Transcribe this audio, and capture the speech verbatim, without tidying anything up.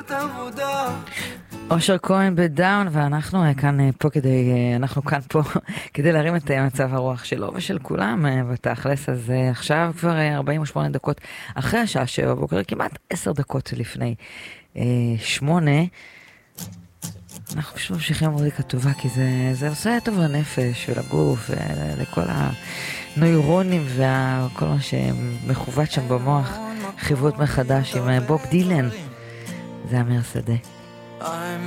אושר כהן בדאון, ואנחנו כאן פה כדי, אנחנו כאן פה כדי להרים את מצב הרוח שלו ושל כולם בתכלס. אז עכשיו כבר ארבעים ושמונה דקות אחרי השעה שבע בוקר, כמעט עשר דקות לפני שמונה. אנחנו פשוט ממשיכים מוזיקה טובה, כי זה, זה עושה טוב לנפש ולגוף ולכל הנוירונים וכל מה שמחוות שם במוח. חיוות מחדש עם בוב דילן, זה אמיר שדה.